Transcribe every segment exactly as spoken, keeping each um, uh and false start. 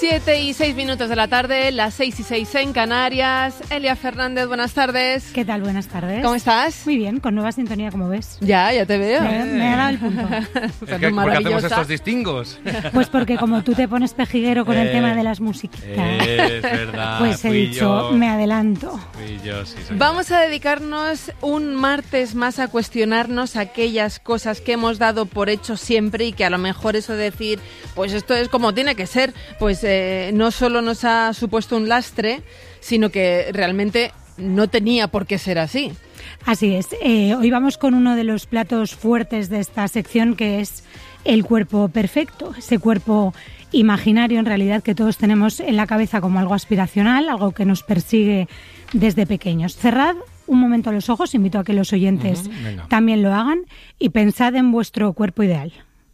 Siete y seis minutos de la tarde, las seis y seis en Canarias. Elia Fernández, buenas tardes. ¿Qué tal? Buenas tardes. ¿Cómo estás? Muy bien, con nueva sintonía, como ves. Ya, ya te veo. Me, me ha dado el punto. Es que, ¿por qué hacemos estos distingos? Pues porque como tú te pones pejiguero con eh, el tema de las musiquitas, es verdad, pues he dicho, yo, me adelanto. Fui yo, sí, soy Vamos yo. a dedicarnos un martes más a cuestionarnos aquellas cosas que hemos dado por hecho siempre y que a lo mejor eso de decir, pues esto es como tiene que ser, pues eh, no solo nos ha supuesto un lastre, sino que realmente no tenía por qué ser así. Así es. Eh, hoy vamos con uno de los platos fuertes de esta sección, que es el cuerpo perfecto, ese cuerpo imaginario en realidad que todos tenemos en la cabeza como algo aspiracional, algo que nos persigue desde pequeños. Cerrad un momento los ojos, invito a que los oyentes uh-huh, también lo hagan, y pensad en vuestro cuerpo ideal.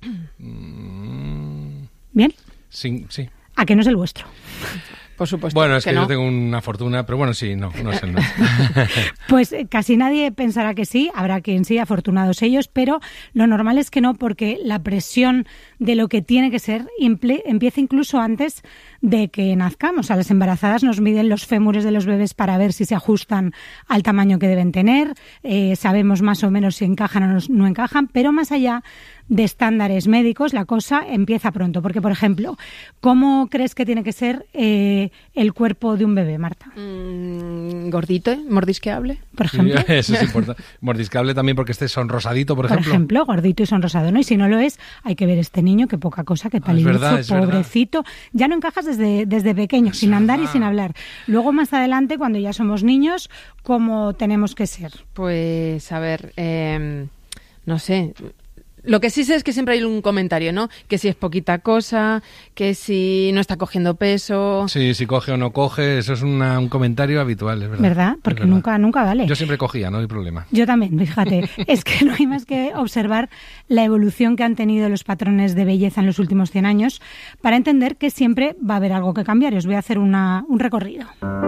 Mm, ¿Bien? Sí, sí. ¿A que no es el vuestro? Por supuesto. Bueno, es que, que no. yo tengo una fortuna, pero bueno, sí, no, no es el nuestro. Pues casi nadie pensará que sí, habrá quien sí, afortunados ellos, pero lo normal es que no, porque la presión de lo que tiene que ser imple- empieza incluso antes de que nazcamos. A las embarazadas nos miden los fémures de los bebés para ver si se ajustan al tamaño que deben tener, eh, sabemos más o menos si encajan o no, no encajan, pero más allá de estándares médicos, la cosa empieza pronto. Porque, por ejemplo, ¿cómo crees que tiene que ser eh, el cuerpo de un bebé, Marta? Mm, ¿Gordito? ¿Mordisqueable? Por ejemplo. Sí, eso es importante. Mordiscable también porque esté sonrosadito, por ejemplo. Por ejemplo, gordito y sonrosado, ¿no? Y si no lo es, hay que ver este niño, qué poca cosa, qué paliducho, ah, es verdad, es pobrecito. Verdad. Ya no encajas desde, desde pequeño, Es sin andar verdad. y sin hablar. Luego, más adelante, cuando ya somos niños, ¿cómo tenemos que ser? Pues, a ver, eh, no sé. Lo que sí sé es que siempre hay un comentario, ¿no? Que si es poquita cosa, que si no está cogiendo peso. Sí, si coge o no coge, eso es una, un comentario habitual, es verdad. ¿Verdad? Porque es verdad. nunca, nunca vale. Yo siempre cogía, no hay problema. Yo también, fíjate. Es que no hay más que observar la evolución que han tenido los patrones de belleza en los últimos cien años para entender que siempre va a haber algo que cambiar. Y os voy a hacer una, un recorrido.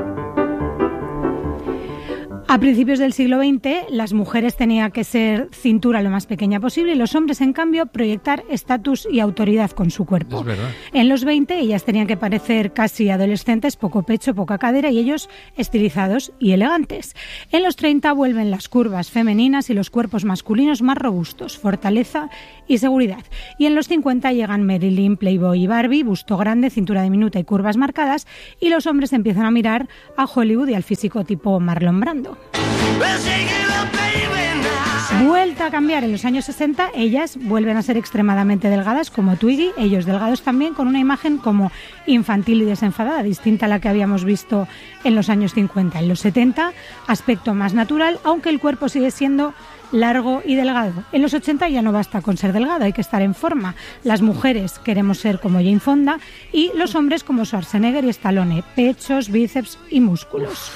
A principios del siglo veinte, las mujeres tenían que ser cintura lo más pequeña posible y los hombres, en cambio, proyectar estatus y autoridad con su cuerpo. Es verdad. En los veinte, ellas tenían que parecer casi adolescentes, poco pecho, poca cadera, y ellos estilizados y elegantes. En los treinta vuelven las curvas femeninas y los cuerpos masculinos más robustos, fortaleza y seguridad. Y en los cincuenta llegan Marilyn, Playboy y Barbie, busto grande, cintura diminuta y curvas marcadas, y los hombres empiezan a mirar a Hollywood y al físico tipo Marlon Brando. Vuelta a cambiar en los años sesenta, ellas vuelven a ser extremadamente delgadas como Twiggy, ellos delgados también, con una imagen como infantil y desenfadada, distinta a la que habíamos visto en los años cincuenta. En los setenta, aspecto más natural, aunque el cuerpo sigue siendo largo y delgado. En los ochenta ya no basta con ser delgado, hay que estar en forma. Las mujeres queremos ser como Jane Fonda y los hombres como Schwarzenegger y Stallone, pechos, bíceps y músculos.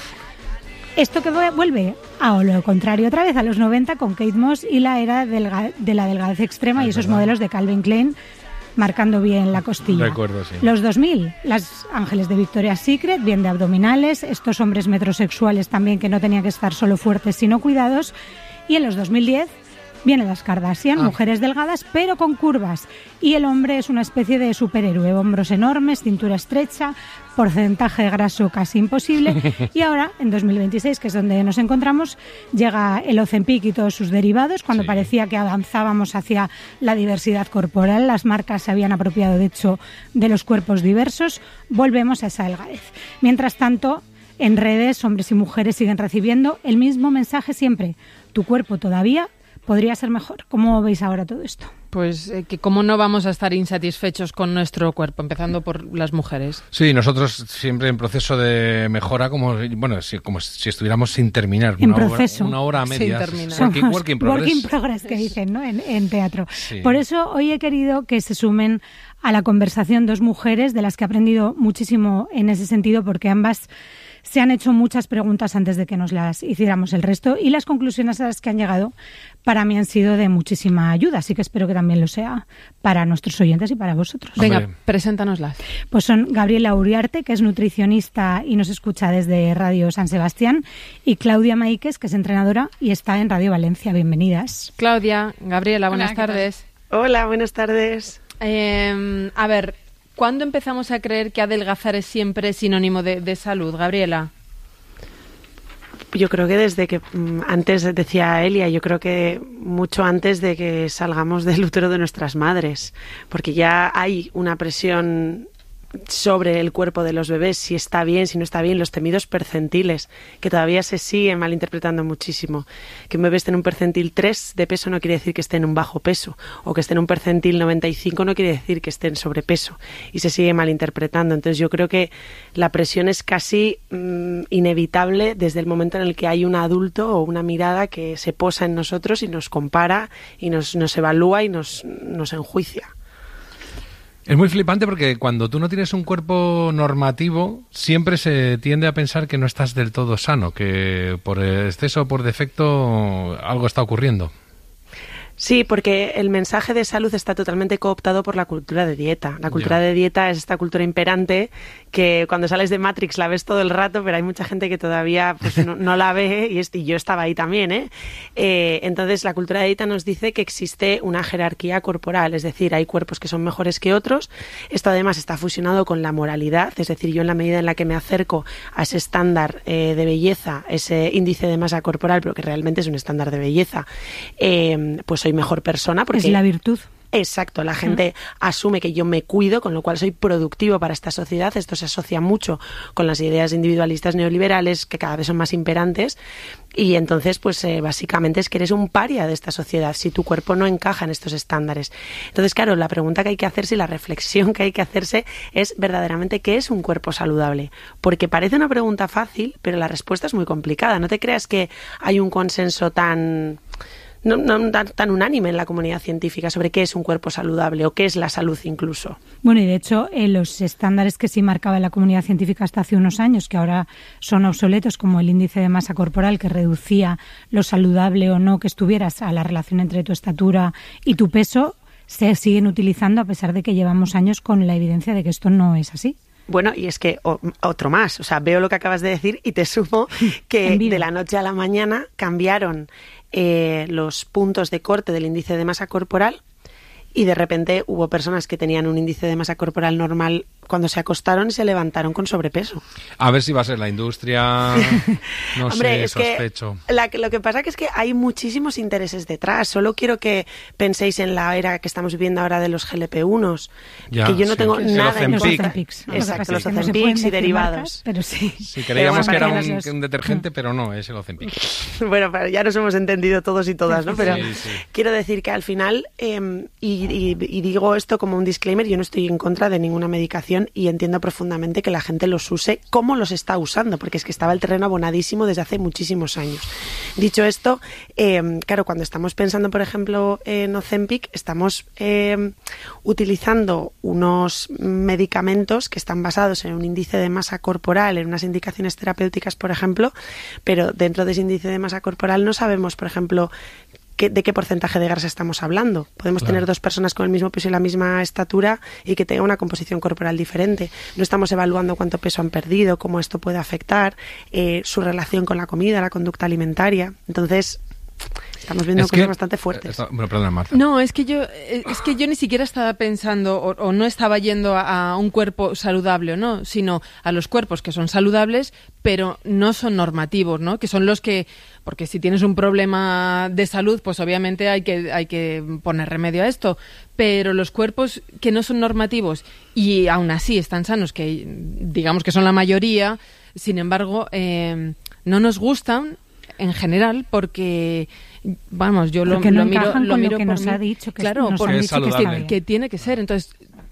Esto que vuelve a lo contrario otra vez a los noventa con Kate Moss y la era delga- de la delgadez extrema, es y esos verdad. Modelos de Calvin Klein marcando bien la costilla. Recuerdo, sí. Los dos mil, las ángeles de Victoria's Secret, bien de abdominales, estos hombres metrosexuales también que no tenían que estar solo fuertes sino cuidados, y en los dos mil diez vienen las Kardashian, ah. mujeres delgadas pero con curvas, y el hombre es una especie de superhéroe, hombros enormes, cintura estrecha, porcentaje graso casi imposible, y ahora, en dos mil veintiséis, que es donde nos encontramos, llega el Ozempic y todos sus derivados, cuando sí. parecía que avanzábamos hacia la diversidad corporal, las marcas se habían apropiado de hecho de los cuerpos diversos, volvemos a esa delgadez. Mientras tanto, en redes, hombres y mujeres siguen recibiendo el mismo mensaje siempre: tu cuerpo todavía podría ser mejor. ¿Cómo veis ahora todo esto? Pues eh, que cómo no vamos a estar insatisfechos con nuestro cuerpo, empezando por las mujeres. Sí, nosotros siempre en proceso de mejora, como bueno, si, como si estuviéramos sin terminar. En una proceso. Hora, una hora a medias. Sin terminar. Working, working progress. Working progress, que dicen, ¿no? En, en teatro. Sí. Por eso hoy he querido que se sumen a la conversación dos mujeres de las que he aprendido muchísimo en ese sentido, porque ambas se han hecho muchas preguntas antes de que nos las hiciéramos el resto, y las conclusiones a las que han llegado para mí han sido de muchísima ayuda, así que espero que también lo sea para nuestros oyentes y para vosotros. Venga, Hombre. preséntanoslas. Pues son Gabriela Uriarte, que es nutricionista y nos escucha desde Radio San Sebastián, y Claudia Maíquez, que es entrenadora y está en Radio Valencia. Bienvenidas. Claudia, Gabriela, buenas Hola, tardes. Hola, buenas tardes. Eh, a ver, ¿Cuándo empezamos a creer que adelgazar es siempre sinónimo de, de salud, Gabriela? Yo creo que desde que, antes decía Elia, yo creo que mucho antes de que salgamos del útero de nuestras madres, porque ya hay una presión sobre el cuerpo de los bebés, si está bien, si no está bien, los temidos percentiles, que todavía se siguen malinterpretando muchísimo. Que un bebé esté en un percentil tres de peso no quiere decir que esté en un bajo peso, o que esté en un percentil noventa y cinco no quiere decir que esté en sobrepeso, y se sigue malinterpretando. Entonces yo creo que la presión es casi mmm, inevitable desde el momento en el que hay un adulto o una mirada que se posa en nosotros y nos compara y nos, nos evalúa y nos, nos enjuicia. Es muy flipante porque cuando tú no tienes un cuerpo normativo, siempre se tiende a pensar que no estás del todo sano, que por exceso o por defecto algo está ocurriendo. Sí, porque el mensaje de salud está totalmente cooptado por la cultura de dieta. La cultura yeah. de dieta es esta cultura imperante que cuando sales de Matrix la ves todo el rato, pero hay mucha gente que todavía pues, no, no la ve y, y yo estaba ahí también. ¿eh? Eh, entonces, la cultura de dieta nos dice que existe una jerarquía corporal, es decir, hay cuerpos que son mejores que otros. Esto además está fusionado con la moralidad, es decir, yo en la medida en la que me acerco a ese estándar eh, de belleza, ese índice de masa corporal, pero que realmente es un estándar de belleza, eh, pues soy mejor persona. Porque es la virtud. Exacto, la gente uh-huh. asume que yo me cuido, con lo cual soy productivo para esta sociedad. Esto se asocia mucho con las ideas individualistas neoliberales que cada vez son más imperantes y entonces pues eh, básicamente es que eres un paria de esta sociedad si tu cuerpo no encaja en estos estándares. Entonces, claro, la pregunta que hay que hacerse y la reflexión que hay que hacerse es verdaderamente ¿qué es un cuerpo saludable? Porque parece una pregunta fácil, pero la respuesta es muy complicada. No te creas que hay un consenso tan... No, no tan, tan unánime en la comunidad científica sobre qué es un cuerpo saludable o qué es la salud incluso. Bueno, y de hecho, eh, los estándares que sí marcaba la comunidad científica hasta hace unos años, que ahora son obsoletos, como el índice de masa corporal, que reducía lo saludable o no que estuvieras a la relación entre tu estatura y tu peso, se siguen utilizando a pesar de que llevamos años con la evidencia de que esto no es así. Bueno, y es que o, otro más, o sea, veo lo que acabas de decir y te sumo que de la noche a la mañana cambiaron eh, los puntos de corte del índice de masa corporal y de repente hubo personas que tenían un índice de masa corporal normal cuando se acostaron y se levantaron con sobrepeso. A ver si va a ser la industria, no Hombre, sé, es sospecho. Que la, lo que pasa que es que hay muchísimos intereses detrás. Solo quiero que penséis en la era que estamos viviendo ahora de los G L P uno, ya, que yo no sí, tengo nada en contra. Exacto, los Ozempic y derivados. Marcas, pero sí. Sí, creíamos que era un, un detergente, pero no, es el Ozempic. Bueno, ya nos hemos entendido todos y todas, ¿no? Pero sí, sí. quiero decir que al final, eh, y, y, y digo esto como un disclaimer, yo no estoy en contra de ninguna medicación y entiendo profundamente que la gente los use como los está usando, porque es que estaba el terreno abonadísimo desde hace muchísimos años. Dicho esto, eh, claro, cuando estamos pensando, por ejemplo, en Ozempic, estamos eh, utilizando unos medicamentos que están basados en un índice de masa corporal, en unas indicaciones terapéuticas, por ejemplo, pero dentro de ese índice de masa corporal no sabemos, por ejemplo, ¿Qué, ¿de qué porcentaje de grasa estamos hablando? Podemos claro. tener dos personas con el mismo peso y la misma estatura y que tengan una composición corporal diferente. No estamos evaluando cuánto peso han perdido, cómo esto puede afectar, eh, su relación con la comida, la conducta alimentaria. Entonces, estamos viendo es cosas que, bastante fuertes. Está, bueno, perdona, Marta. No, es que yo es que yo ni siquiera estaba pensando o, o no estaba yendo a, a un cuerpo saludable o no, sino a los cuerpos que son saludables, pero no son normativos, ¿no? Que son los que, porque si tienes un problema de salud, pues obviamente hay que hay que poner remedio a esto, pero los cuerpos que no son normativos y aún así están sanos, que digamos que son la mayoría, sin embargo, eh, no nos gustan en general porque vamos yo porque lo, no lo miro con lo miro lo que por nos mí. ha dicho que claro nos porque han es dicho que, saludable. que, que tiene que ser. Entonces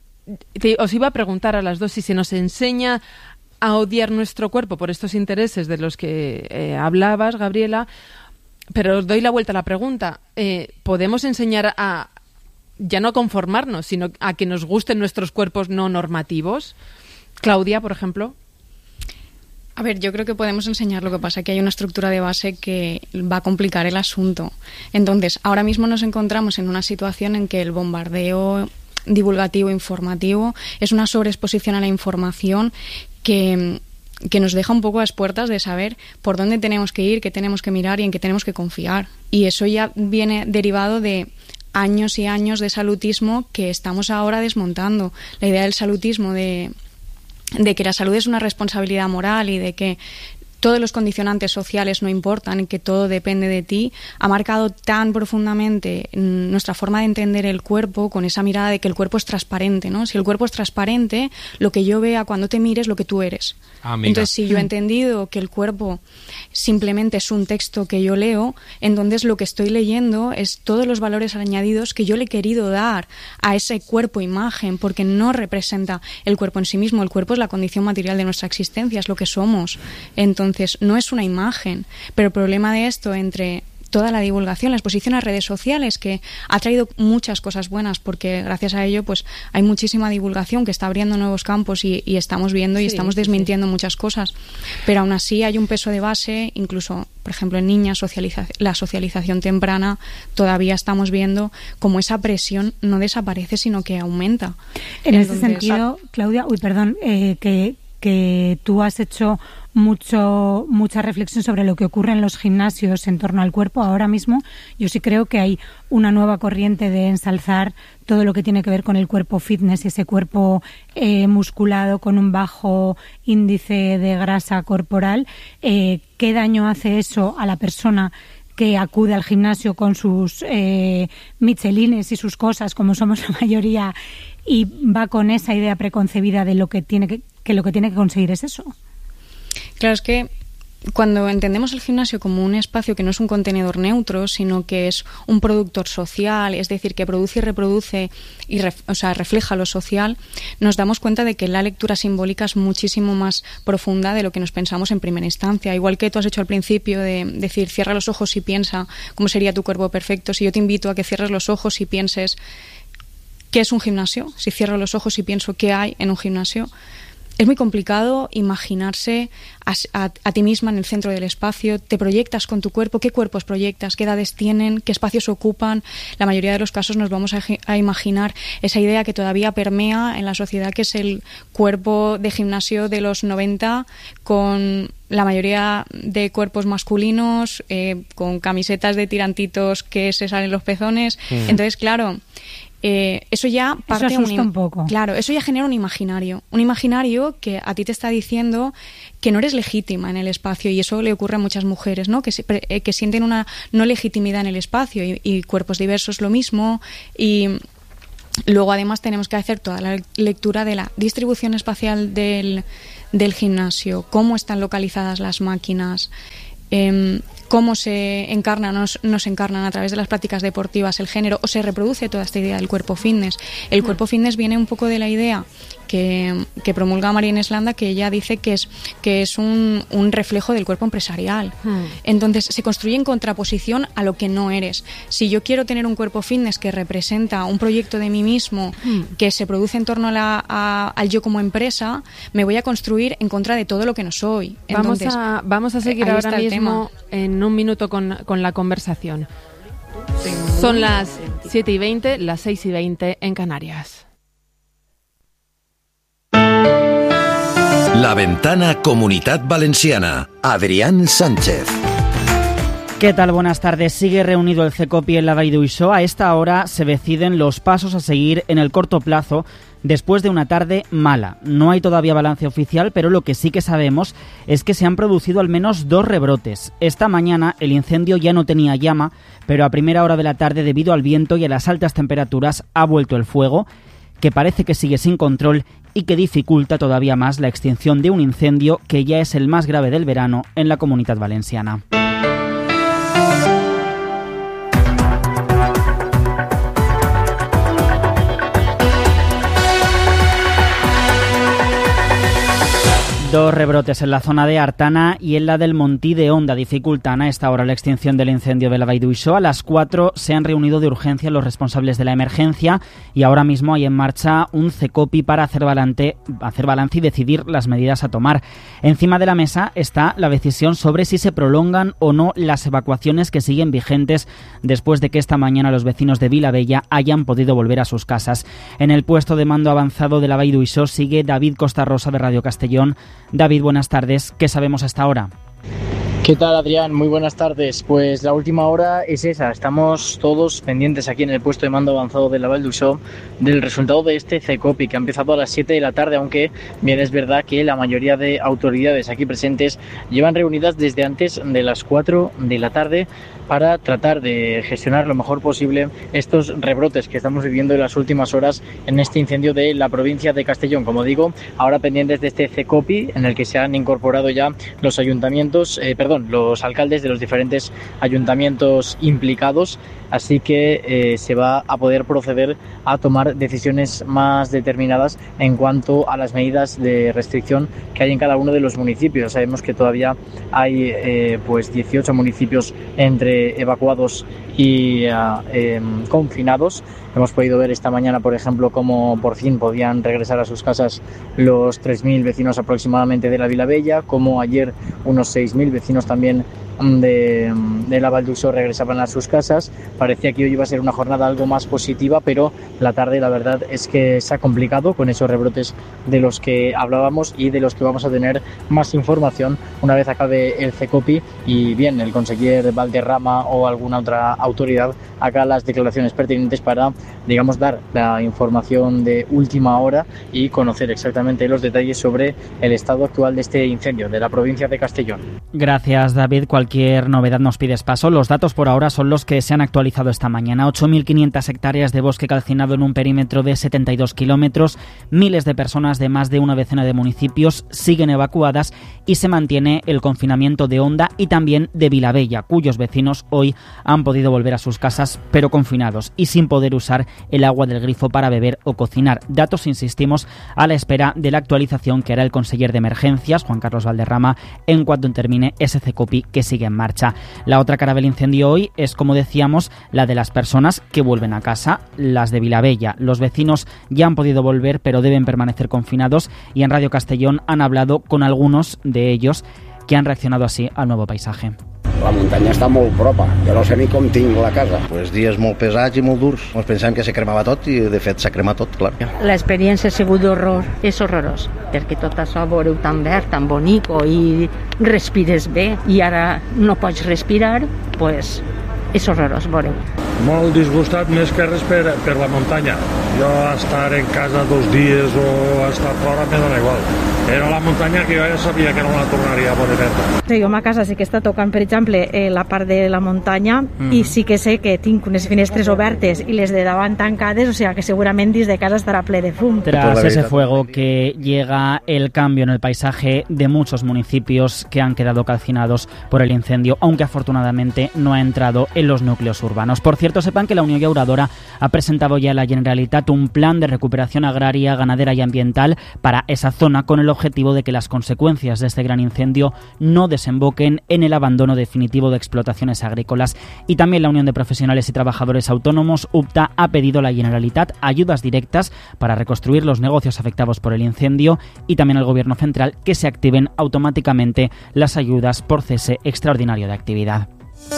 te, os iba a preguntar a las dos si se nos enseña a odiar nuestro cuerpo por estos intereses de los que eh, hablabas, Gabriela, pero os doy la vuelta a la pregunta. Eh, ¿podemos enseñar a ya no conformarnos, sino a que nos gusten nuestros cuerpos no normativos? Claudia, por ejemplo. A ver, yo creo que podemos enseñar, lo que pasa es que hay una estructura de base que va a complicar el asunto. Entonces, ahora mismo nos encontramos en una situación en que el bombardeo divulgativo, informativo, es una sobreexposición a la información que, que nos deja un poco a las puertas de saber por dónde tenemos que ir, qué tenemos que mirar y en qué tenemos que confiar. Y eso ya viene derivado de años y años de salutismo que estamos ahora desmontando. La idea del salutismo de, de que la salud es una responsabilidad moral y de que todos los condicionantes sociales no importan y que todo depende de ti, ha marcado tan profundamente nuestra forma de entender el cuerpo, con esa mirada de que el cuerpo es transparente, ¿no? Si el cuerpo es transparente, lo que yo vea cuando te mires es lo que tú eres. Amiga. Entonces, si yo he entendido que el cuerpo simplemente es un texto que yo leo, entonces lo que estoy leyendo es todos los valores añadidos que yo le he querido dar a ese cuerpo-imagen, porque no representa el cuerpo en sí mismo. El cuerpo es la condición material de nuestra existencia, es lo que somos. Entonces, no es una imagen, pero el problema de esto entre toda la divulgación, la exposición a redes sociales, que ha traído muchas cosas buenas, porque gracias a ello pues hay muchísima divulgación que está abriendo nuevos campos y, y estamos viendo y sí, estamos desmintiendo sí. muchas cosas, pero aún así hay un peso de base, incluso por ejemplo en niñas, socializa- la socialización temprana, todavía estamos viendo cómo esa presión no desaparece sino que aumenta. En Entonces, ese sentido, Claudia, uy, perdón, eh, que, que tú has hecho mucho mucha reflexión sobre lo que ocurre en los gimnasios en torno al cuerpo. Ahora mismo yo sí creo que hay una nueva corriente de ensalzar todo lo que tiene que ver con el cuerpo fitness y ese cuerpo eh, musculado con un bajo índice de grasa corporal. Eh, ¿Qué daño hace eso a la persona que acude al gimnasio con sus eh, michelines y sus cosas, como somos la mayoría, y va con esa idea preconcebida de lo que tiene que, que lo que tiene que conseguir es eso? Claro, es que cuando entendemos el gimnasio como un espacio que no es un contenedor neutro, sino que es un productor social, es decir, que produce y reproduce y ref, o sea, refleja lo social, nos damos cuenta de que la lectura simbólica es muchísimo más profunda de lo que nos pensamos en primera instancia. Igual que tú has hecho al principio de decir, cierra los ojos y piensa cómo sería tu cuerpo perfecto. Si yo te invito a que cierres los ojos y pienses qué es un gimnasio, si cierro los ojos y pienso qué hay en un gimnasio, es muy complicado imaginarse a, a, a ti misma en el centro del espacio. Te proyectas con tu cuerpo, qué cuerpos proyectas, qué edades tienen, qué espacios ocupan. La mayoría de los casos nos vamos a, a imaginar esa idea que todavía permea en la sociedad, que es el cuerpo de gimnasio de los noventa, con la mayoría de cuerpos masculinos, eh, con camisetas de tirantitos que se salen los pezones. Mm. Entonces, claro, Eh, eso ya parte eso asusta un, un poco. Claro, eso ya genera un imaginario, un imaginario que a ti te está diciendo que no eres legítima en el espacio, y eso le ocurre a muchas mujeres, ¿no? Que, se, eh, que sienten una no legitimidad en el espacio, y, y cuerpos diversos lo mismo. Y luego además tenemos que hacer toda la lectura de la distribución espacial del, del gimnasio, cómo están localizadas las máquinas, eh, cómo se encarnan o no, no se encarnan a través de las prácticas deportivas el género, o se reproduce toda esta idea del cuerpo fitness. El cuerpo fitness viene un poco de la idea que, que promulga Marian Slanda, que ella dice que es, que es un, un reflejo del cuerpo empresarial. Hmm. Entonces se construye en contraposición a lo que no eres. Si yo quiero tener un cuerpo fitness que representa un proyecto de mí mismo, hmm. que se produce en torno a la, a, al yo como empresa, me voy a construir en contra de todo lo que no soy. Entonces, vamos, a, vamos a seguir ahora mismo en un minuto con, con la conversación. Son las siete y veinte, las seis y veinte en Canarias. La Ventana Comunitat Valenciana. Adrián Sánchez. ¿Qué tal? Buenas tardes. Sigue reunido el CECOPI en la Vall d'Uixó. A esta hora se deciden los pasos a seguir en el corto plazo después de una tarde mala. No hay todavía balance oficial, pero lo que sí que sabemos es que se han producido al menos dos rebrotes. Esta mañana el incendio ya no tenía llama, pero a primera hora de la tarde, debido al viento y a las altas temperaturas, ha vuelto el fuego, que parece que sigue sin control y que dificulta todavía más la extinción de un incendio que ya es el más grave del verano en la Comunitat Valenciana. Dos rebrotes en la zona de Artana y en la del Montí de Onda dificultan a esta hora la extinción del incendio de la Vall d'Uixó. A las cuatro se han reunido de urgencia los responsables de la emergencia y ahora mismo hay en marcha un CECOPI para hacer balance, hacer balance y decidir las medidas a tomar. Encima de la mesa está la decisión sobre si se prolongan o no las evacuaciones que siguen vigentes después de que esta mañana los vecinos de Vilabella hayan podido volver a sus casas. En el puesto de mando avanzado de la Vall d'Uixó sigue David Costa Rosa de Radio Castellón. David, buenas tardes. ¿Qué sabemos hasta ahora? ¿Qué tal, Adrián? Muy buenas tardes. Pues la última hora es esa. Estamos todos pendientes aquí en el puesto de mando avanzado de la Vall d'Uixó del resultado de este CECOPI, que ha empezado a las siete de la tarde, aunque bien es verdad que la mayoría de autoridades aquí presentes llevan reunidas desde antes de las cuatro de la tarde para tratar de gestionar lo mejor posible estos rebrotes que estamos viviendo en las últimas horas en este incendio de la provincia de Castellón. Como digo, ahora pendientes de este CECOPI en el que se han incorporado ya los ayuntamientos, eh, perdón, los alcaldes de los diferentes ayuntamientos implicados, así que eh, se va a poder proceder a tomar decisiones más determinadas en cuanto a las medidas de restricción que hay en cada uno de los municipios. Sabemos que todavía hay eh, pues dieciocho municipios entre evacuados y uh, eh, confinados. Hemos podido ver esta mañana, por ejemplo, cómo por fin podían regresar a sus casas los tres mil vecinos aproximadamente de la Vilavella, como ayer unos seis mil vecinos también de, de la Vall d'Uixó regresaban a sus casas. Parecía que hoy iba a ser una jornada algo más positiva, pero la tarde la verdad es que se ha complicado con esos rebrotes de los que hablábamos y de los que vamos a tener más información una vez acabe el CECOPI y bien el conseller Valderrama o alguna otra autoridad haga las declaraciones pertinentes para, digamos, dar la información de última hora y conocer exactamente los detalles sobre el estado actual de este incendio de la provincia de Castellón. Gracias, David. Cualquier novedad nos pides paso. Los datos por ahora son los que se han actualizado esta mañana. ocho mil quinientas hectáreas de bosque calcinado en un perímetro de setenta y dos kilómetros. Miles de personas de más de una decena de municipios siguen evacuadas y se mantiene el confinamiento de Onda y también de Vilavella, cuyos vecinos hoy han podido volver a sus casas, pero confinados y sin poder usar el agua del grifo para beber o cocinar. Datos, insistimos, a la espera de la actualización que hará el conseller de Emergencias, Juan Carlos Valderrama, en cuanto termine ese CECOPI que sigue en marcha. La otra cara del incendio hoy es, como decíamos, la de las personas que vuelven a casa, las de Vilavella. Los vecinos ya han podido volver, pero deben permanecer confinados, y en Radio Castellón han hablado con algunos de ellos que han reaccionado así al nuevo paisaje. La muntanya està molt propa, jo no sé ni com tinc la casa. Pues dies molt pesats i molt durs. Ens pensàvem que se cremava tot i de fet s'ha cremat tot, clar. L'experiència ha sigut d'horror, és horrorós, perquè tot això veureu tan verd, tan bonico i respires bé i ara no pots respirar, pues és horrorós, veureu. Molt disgustat més que res per, per la muntanya. Jo estar en casa dos dies o estar fora me dona igual. Era la muntanya que jo ja sabia que no la tornaria a poder veure. Sí, jo a ma casa sí que està tocant, per exemple, eh, la part de la muntanya mm. i sí que sé que tinc unes finestres obertes i les de davant tancades, o sea que segurament dins de casa estarà ple de fum. Tras ese fuego que llega el cambio en el paisaje de muchos municipios que han quedado calcinados por el incendio, aunque afortunadamente no ha entrado en los núcleos urbanos. Por cierto, sepan que la Unión Llauradora ha presentado ya a la Generalitat un plan de recuperación agraria, ganadera y ambiental para esa zona, con el objetivo de que las consecuencias de este gran incendio no desemboquen en el abandono definitivo de explotaciones agrícolas. Y también la Unión de Profesionales y Trabajadores Autónomos, U P T A, ha pedido a la Generalitat ayudas directas para reconstruir los negocios afectados por el incendio, y también al Gobierno central que se activen automáticamente las ayudas por cese extraordinario de actividad.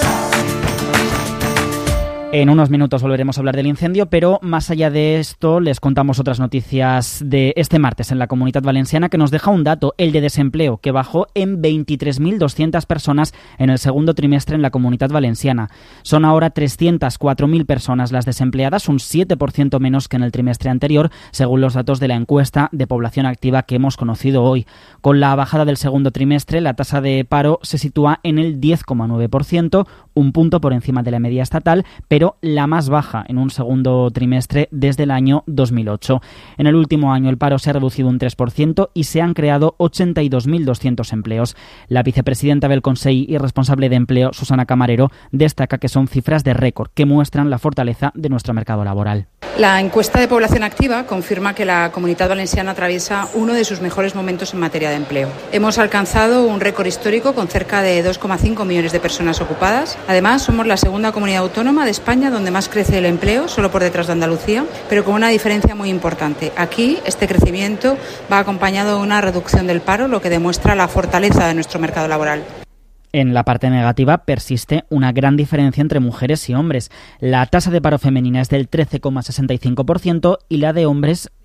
En unos minutos volveremos a hablar del incendio, pero más allá de esto les contamos otras noticias de este martes en la Comunitat Valenciana, que nos deja un dato, el de desempleo, que bajó en veintitrés mil doscientas personas en el segundo trimestre en la Comunitat Valenciana. Son ahora trescientas cuatro mil personas las desempleadas, un siete por ciento menos que en el trimestre anterior, según los datos de la encuesta de población activa que hemos conocido hoy. Con la bajada del segundo trimestre, la tasa de paro se sitúa en el diez coma nueve por ciento, un punto por encima de la media estatal, pero la más baja en un segundo trimestre desde el año dos mil ocho. En el último año el paro se ha reducido un tres por ciento y se han creado ochenta y dos mil doscientos empleos. La vicepresidenta del Consell y responsable de empleo, Susana Camarero, destaca que son cifras de récord que muestran la fortaleza de nuestro mercado laboral. La encuesta de población activa confirma que la Comunitat Valenciana atraviesa uno de sus mejores momentos en materia de empleo. Hemos alcanzado un récord histórico con cerca de dos coma cinco millones de personas ocupadas. Además, somos la segunda comunidad autónoma de España donde más crece el empleo, solo por detrás de Andalucía, pero con una diferencia muy importante. Aquí, este crecimiento va acompañado de una reducción del paro, lo que demuestra la fortaleza de nuestro mercado laboral. En la parte negativa persiste una gran diferencia entre mujeres y hombres. La tasa de paro femenina es del trece coma sesenta y cinco por ciento y la de hombres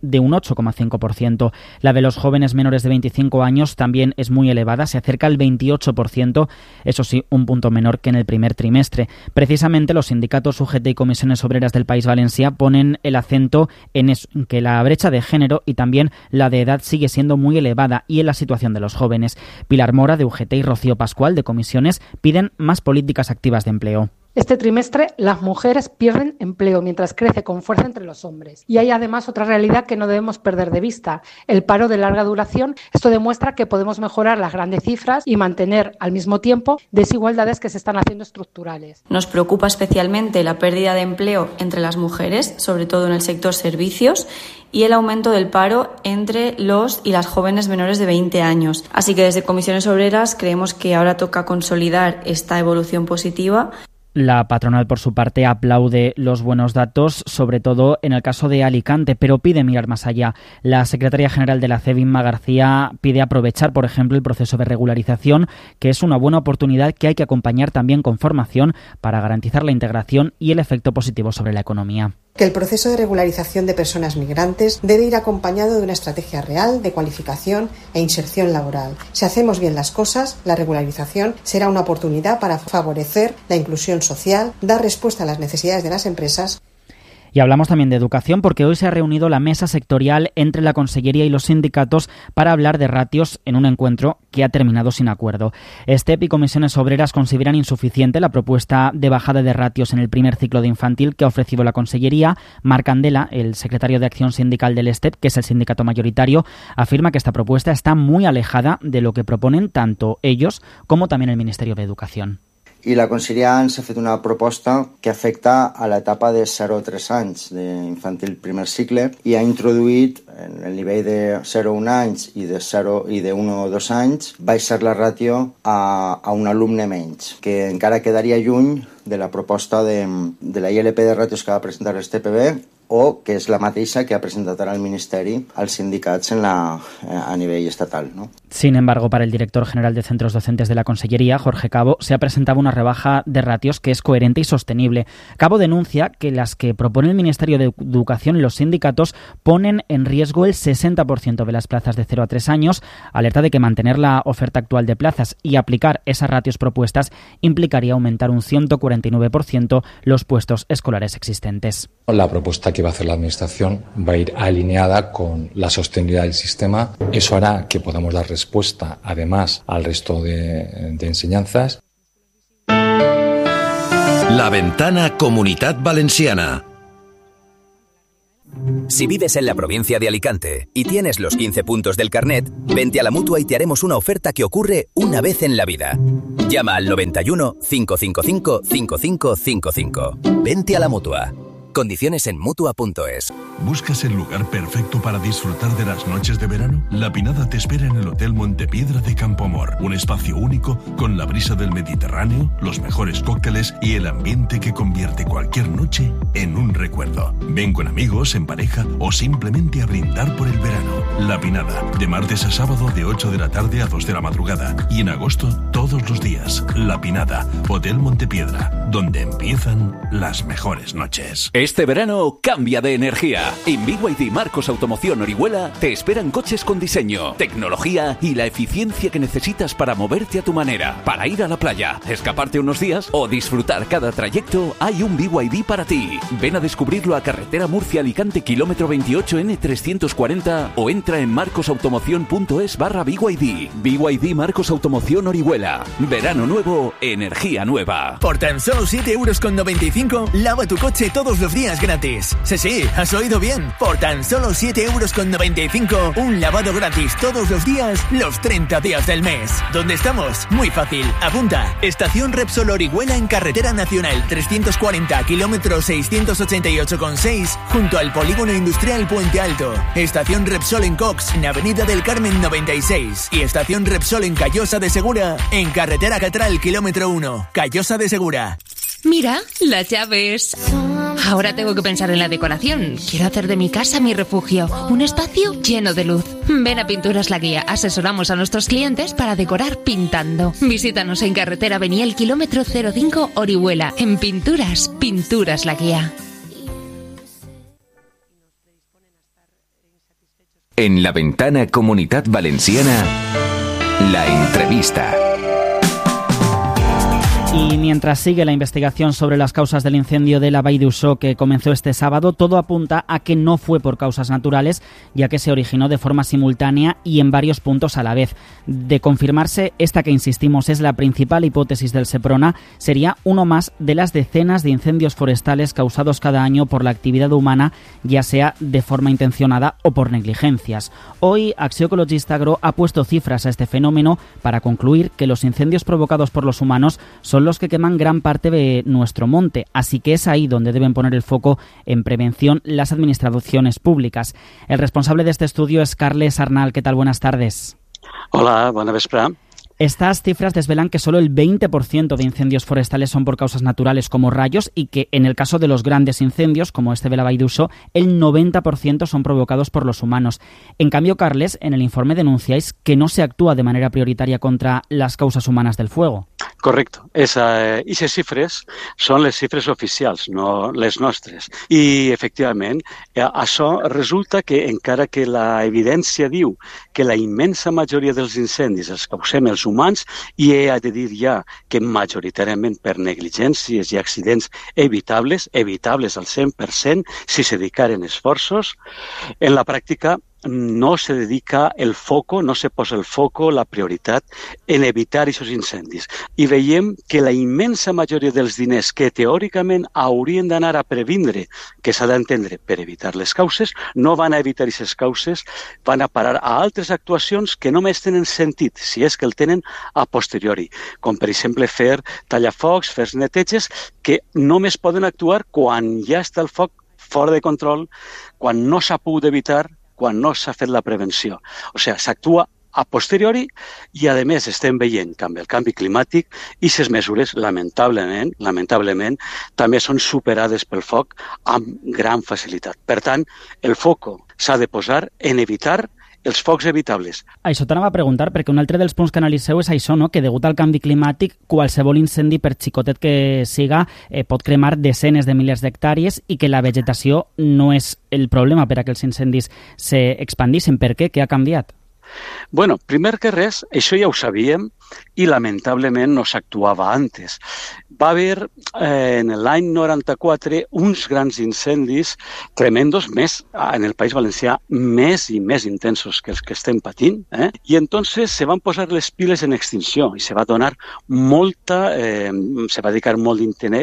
de un ocho coma cinco por ciento. La de los jóvenes menores de veinticinco años también es muy elevada, se acerca al veintiocho por ciento, eso sí, un punto menor que en el primer trimestre. Precisamente los sindicatos U G T y comisiones obreras del País Valencià ponen el acento en eso, en que la brecha de género y también la de edad sigue siendo muy elevada y en la situación de los jóvenes. Pilar Mora, de U G T, y Rocío Pascual, de comisiones, piden más políticas activas de empleo. Este trimestre las mujeres pierden empleo mientras crece con fuerza entre los hombres. Y hay además otra realidad que no debemos perder de vista, el paro de larga duración. Esto demuestra que podemos mejorar las grandes cifras y mantener al mismo tiempo desigualdades que se están haciendo estructurales. Nos preocupa especialmente la pérdida de empleo entre las mujeres, sobre todo en el sector servicios, y el aumento del paro entre los y las jóvenes menores de veinte años. Así que desde Comisiones Obreras creemos que ahora toca consolidar esta evolución positiva. La patronal, por su parte, aplaude los buenos datos, sobre todo en el caso de Alicante, pero pide mirar más allá. La secretaria general de la C E B, Inma García, pide aprovechar, por ejemplo, el proceso de regularización, que es una buena oportunidad que hay que acompañar también con formación para garantizar la integración y el efecto positivo sobre la economía. Que el proceso de regularización de personas migrantes debe ir acompañado de una estrategia real de cualificación e inserción laboral. Si hacemos bien las cosas, la regularización será una oportunidad para favorecer la inclusión social, dar respuesta a las necesidades de las empresas. Y hablamos también de educación porque hoy se ha reunido la mesa sectorial entre la Consellería y los sindicatos para hablar de ratios en un encuentro que ha terminado sin acuerdo. STEP y comisiones obreras consideran insuficiente la propuesta de bajada de ratios en el primer ciclo de infantil que ha ofrecido la Consellería. Marc Candela, el secretario de Acción Sindical del STEP, que es el sindicato mayoritario, afirma que esta propuesta está muy alejada de lo que proponen tanto ellos como también el Ministerio de Educación. I la Conselleria ens ha fet una proposta que afecta a l'etapa de zero a tres anys d'infantil primer cicle i ha introduït en el nivell de zero a un anys i de zero i de un a dos anys baixar la ràtio a, a un alumne menys, que encara quedaria lluny de la proposta de, de la I L P de ràtios que va presentar l'S T P B o que és la mateixa que ha presentat ara el Ministeri als sindicats en la, a nivell estatal, ¿no? Sin embargo, para el director general de centros docentes de la Consellería, Jorge Cabo, se ha presentado una rebaja de ratios que es coherente y sostenible. Cabo denuncia que las que propone el Ministerio de Educación y los sindicatos ponen en riesgo el sesenta por ciento de las plazas de cero a tres años, alerta de que mantener la oferta actual de plazas y aplicar esas ratios propuestas implicaría aumentar un ciento cuarenta y nueve por ciento los puestos escolares existentes. La propuesta que va a hacer la Administración va a ir alineada con la sostenibilidad del sistema. Eso hará que podamos dar respuesta, además, al resto de, de enseñanzas. La Ventana Comunidad Valenciana. Si vives en la provincia de Alicante y tienes los quince puntos del carnet, vente a la Mutua y te haremos una oferta que ocurre una vez en la vida. Llama al noventa y uno, cinco cinco cinco, cinco cinco cinco cinco. Vente a la Mutua. Condiciones en Mutua punto es. ¿Buscas el lugar perfecto para disfrutar de las noches de verano? La Pinada te espera en el Hotel Montepiedra de Campoamor, un espacio único con la brisa del Mediterráneo, los mejores cócteles y el ambiente que convierte cualquier noche en un recuerdo. Ven con amigos, en pareja o simplemente a brindar por el verano. La Pinada, de martes a sábado de ocho de la tarde a dos de la madrugada y en agosto todos los días. La Pinada, Hotel Montepiedra, donde empiezan las mejores noches. Este verano cambia de energía. En B Y D Marcos Automoción Orihuela te esperan coches con diseño, tecnología y la eficiencia que necesitas para moverte a tu manera, para ir a la playa, escaparte unos días o disfrutar cada trayecto. Hay un B Y D para ti. Ven a descubrirlo a Carretera Murcia-Alicante, kilómetro veintiocho N trescientos cuarenta o entra en marcosautomoción punto es barra B Y D. B Y D Marcos Automoción Orihuela. Verano nuevo, energía nueva. Por tan solo siete euros con noventa y cinco, lava tu coche todos los días gratis. Sí, sí, has oído bien. Por tan solo siete euros con noventa y cinco, un lavado gratis todos los días, los treinta días del mes. ¿Dónde estamos? Muy fácil. Apunta. Estación Repsol Orihuela en Carretera Nacional trescientos cuarenta, kilómetro seiscientos ochenta y ocho coma seis, junto al Polígono Industrial Puente Alto. Estación Repsol en Cox, en Avenida del Carmen noventa y seis. Y Estación Repsol en Callosa de Segura, en Carretera Catral, kilómetro uno. Callosa de Segura. Mira, las llaves. Ahora tengo que pensar en la decoración. Quiero hacer de mi casa mi refugio, un espacio lleno de luz. Ven a Pinturas La Guía. Asesoramos a nuestros clientes para decorar pintando. Visítanos en Carretera Beniel, kilómetro cero cinco, Orihuela. En Pinturas, Pinturas La Guía. En La Ventana Comunitat Valenciana, la entrevista. Y mientras sigue la investigación sobre las causas del incendio de la Vall d'Uixó que comenzó este sábado, todo apunta a que no fue por causas naturales, ya que se originó de forma simultánea y en varios puntos a la vez. De confirmarse, esta que insistimos es la principal hipótesis del Seprona, sería uno más de las decenas de incendios forestales causados cada año por la actividad humana, ya sea de forma intencionada o por negligencias. Hoy, Acció Ecologista Agro ha puesto cifras a este fenómeno para concluir que los incendios provocados por los humanos son los que queman gran parte de nuestro monte, así que es ahí donde deben poner el foco en prevención las administraciones públicas. El responsable de este estudio es Carles Arnal. ¿Qué tal? Buenas tardes. Hola, buena vespre. Estas cifras desvelan que solo el veinte por ciento de incendios forestales son por causas naturales como rayos y que en el caso de los grandes incendios, como este de la Vall d'Uixó, el noventa por ciento son provocados por los humanos. En cambio, Carles, en el informe denunciáis que no se actúa de manera prioritaria contra las causas humanas del fuego. Correcto. Esa, eh, aquestes xifres són les xifres oficials, no les nostres. I, efectivament, eh, això resulta que, encara que la evidència diu que la immensa majoria dels incendis els causem els humans, i he de dir ja que majoritàriament per negligències i accidents evitables, evitables al cent per cent, si se dedicaren esforços, en la pràctica no se dedica el foco, no se posa el foco, la prioritat en evitar aquests incendis. I veiem que la immensa majoria dels diners que teòricament haurien d'anar a previndre, que s'ha d'entendre per evitar les causes, no van a evitar aquestes causes, van a parar a altres actuacions que només tenen sentit, si és que el tenen a posteriori, com per exemple fer tallafocs, fer neteges, que només poden actuar quan ja està el foc fora de control, quan no s'ha pogut evitar, quan no s'ha fet la prevenció. O sigui, s'actua a posteriori i, a més, estem veient que amb el canvi climàtic i aquestes mesures, lamentablement, lamentablement, també són superades pel foc amb gran facilitat. Per tant, el foco s'ha de posar en evitar els focs evitables. Això t'anava a preguntar, perquè un altre dels punts que analitzeu és això, no? Que degut al canvi climàtic, qualsevol incendi, per xicotet que siga, eh, pot cremar desenes de milers d'hectàrees i que la vegetació no és el problema per a que els incendis s'expandissin. Per què? Què ha canviat? Bueno, primer que res, això ja ho sabíem i lamentablement no s'actuava antes. Va haver eh, en l'any noranta-quatre uns grans incendis tremendos, més en el País Valencià, més i més intensos que els que estem patint, eh? I entonces se van posar les piles en extinció i se va donar molta, eh, se va dedicar molt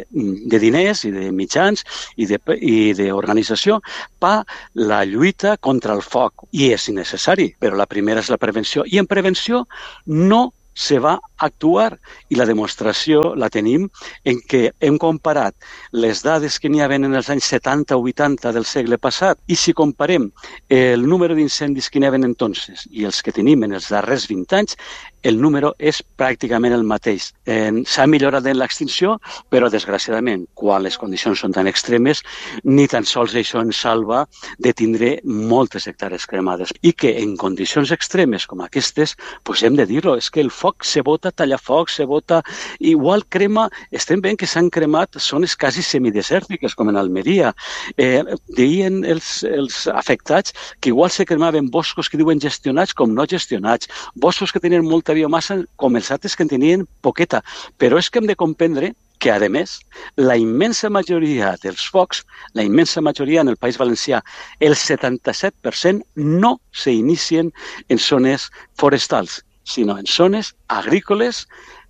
de diners i de mitjans i d'organització per la lluita contra el foc. I és innecessari, però la primera és la prevenció. I en prevenció no se va actuar i la demostració la tenim en què hem comparat les dades que n'hi havia en els anys setanta o vuitanta del segle passat i si comparem el número d'incendis que n'hi havia entonces i els que tenim en els darrers vint anys, el número és pràcticament el mateix. Eh, s'ha millorat en l'extinció, però desgraciadament, quan les condicions són tan extremes, ni tan sols això ens salva de tindre moltes hectàrees cremades. I que en condicions extremes com aquestes, pues hem de dir-ho, és que el foc se bota, tallafoc, se bota, igual crema, estem veient que s'han cremat zones quasi semidesèrtiques, com en Almeria. Eh, deien els, els afectats que igual se cremaven boscos que diuen gestionats com no gestionats, boscos que tenien molta biomassa com els altres que en tenien poqueta. Però és que hem de comprendre que, a més, la immensa majoria dels focs, la immensa majoria en el País Valencià, el setanta-set per cent no s'inicien en zones forestals, sinó en zones agrícoles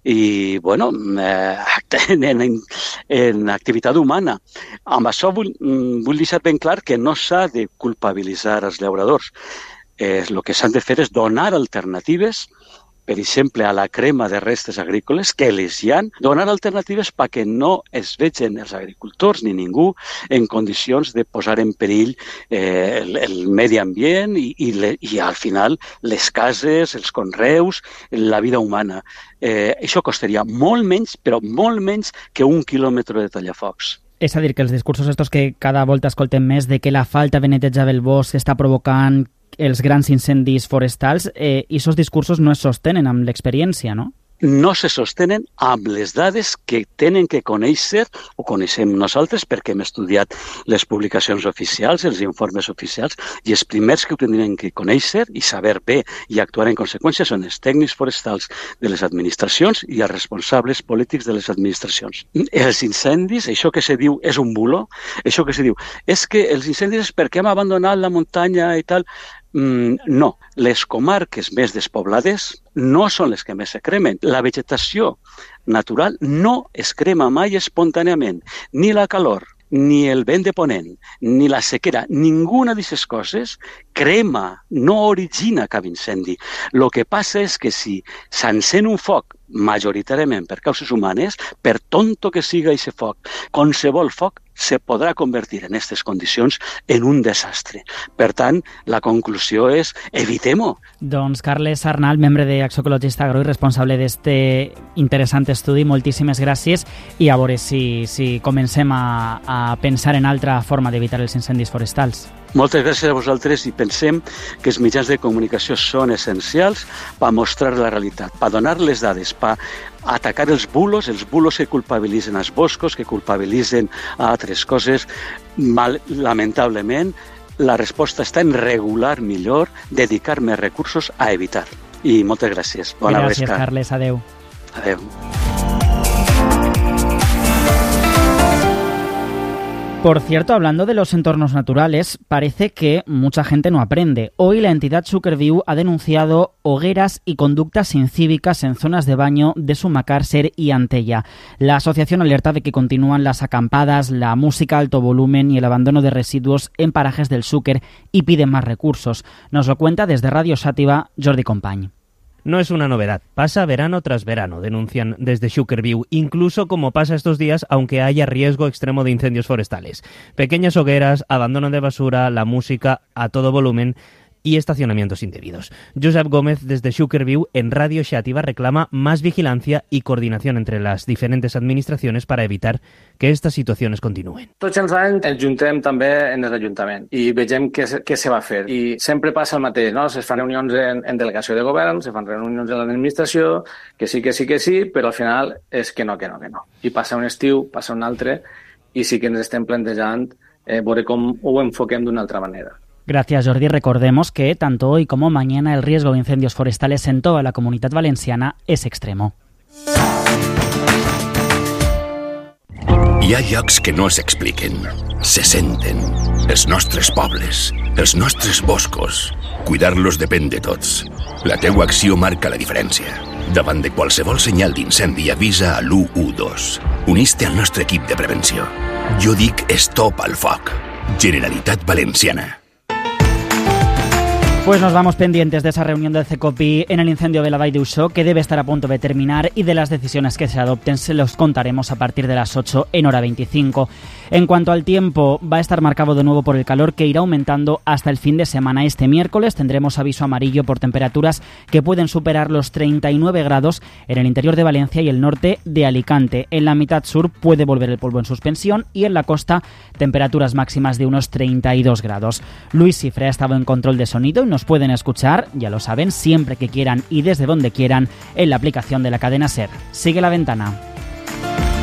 i, bueno, eh, en, en, en activitat humana. Amb això vull, vull deixar ben clar que no s'ha de culpabilitzar els llauradors. Eh, el que s'han de fer és donar alternatives, per exemple, a la crema de restes agrícoles, que les hi ha, donar alternatives perquè no es vegin els agricultors ni ningú en condicions de posar en perill eh, el, el medi ambient i, i, le, i al final les cases, els conreus, la vida humana. Eh, això costaria molt menys, però molt menys que un quilòmetre de tallafocs. És a dir, que els discursos estos que cada volta escoltem més de que la falta de neteja del bosc està provocant els grans incendis forestals, eh, i aquests discursos no es sostenen amb l'experiència, no? no se sostenen amb les dades que tenen que conèixer o coneixem nosaltres perquè hem estudiat les publicacions oficials, els informes oficials, i els primers que ho tindrien que conèixer i saber bé i actuar en conseqüència són els tècnics forestals de les administracions i els responsables polítics de les administracions. Els incendis, això que se diu és un bulo, això que se diu és que els incendis és perquè hem abandonat la muntanya i tal. Mm, no, les comarques més despoblades no són les que més se cremen. La vegetació natural no es crema mai espontàniament, ni la calor, ni el vent de ponent, ni la sequera, ninguna d'aquestes coses crema, no origina cap incendi. El que passa és que si s'encén un foc majoritàriament per causes humanes, per tonto que siga aquest foc, qualsevol foc se podrà convertir en aquestes condicions en un desastre. Per tant, la conclusió és evitem-ho. Doncs Carles Arnal, membre d'Acció Ecologista Agro i responsable d'este interessant estudi, moltíssimes gràcies i a veure si, si comencem a, a pensar en altra forma d'evitar els incendis forestals. Moltes gràcies a vosaltres i pensem que els mitjans de comunicació són essencials per mostrar la realitat, per donar les dades, per atacar els bulos, els bulos que culpabilitzen els boscos, que culpabilitzen a altres coses. Mal, lamentablement, la resposta està en regular millor, dedicar més recursos a evitar. I moltes gràcies. Bona gràcies, vesca. Carles. Adeu. Adeu. Por cierto, hablando de los entornos naturales, parece que mucha gente no aprende. Hoy la entidad Suckerview ha denunciado hogueras y conductas incívicas en zonas de baño de Sumacàrcer y Antella. La asociación alerta de que continúan las acampadas, la música a alto volumen y el abandono de residuos en parajes del Xúquer y piden más recursos. Nos lo cuenta desde Radio Xàtiva Jordi Company. No es una novedad, pasa verano tras verano, denuncian desde Suckerview, incluso como pasa estos días, aunque haya riesgo extremo de incendios forestales. Pequeñas hogueras, abandono de basura, la música a todo volumen y estacionamientos indebidos. Josep Gómez, desde Suckerview, en Radio Xàtiva, reclama más vigilancia y coordinación entre las diferentes administraciones para evitar que estas situacions continuen. Tots els anys ens juntem també en els ajuntaments i vegem què, què se va fer. I sempre passa el mateix, no? Se fan reunions en, en delegació de govern, se fan reunions en l'administració, que sí, que sí, que sí, però al final és que no, que no, que no. I passa un estiu, passa un altre, i sí que ens estem plantejant eh, veure com ho enfoquem d'una altra manera. Gracias, Jordi. Recordemos que tanto hoy como mañana el riesgo de incendios forestales en toda la Comunitat Valenciana es extremo. Hi ha llocs que no s'expliquen, se senten. Els nostres pobles, els nostres boscos. Cuidar-los depèn de tots. La teua acció marca la diferència. Davant de qualsevol senyal d'incendi avisa a l'u u dos. Unís-te al nostre equip de prevenció. Jo dic stop al foc. Generalitat Valenciana. Pues nos vamos pendientes de esa reunión del CECOPI en el incendio de la Vall d'Uixó, que debe estar a punto de terminar, y de las decisiones que se adopten se los contaremos a partir de las ocho en hora veinticinco. En cuanto al tiempo, va a estar marcado de nuevo por el calor, que irá aumentando hasta el fin de semana. Este miércoles tendremos aviso amarillo por temperaturas que pueden superar los treinta y nueve grados en el interior de Valencia y el norte de Alicante. En la mitad sur puede volver el polvo en suspensión y en la costa temperaturas máximas de unos treinta y dos grados. Luis Cifre ha estado en control de sonido y nos pueden escuchar, ya lo saben, siempre que quieran y desde donde quieran en la aplicación de la cadena SER. Sigue La Ventana.